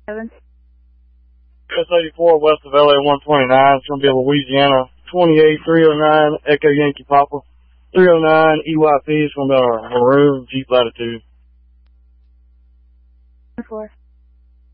7. S84 west of LA 129. It's going to be a Louisiana 28309 Echo Yankee Papa. 309 EYP. It's going to be our maroon Jeep Latitude. 4.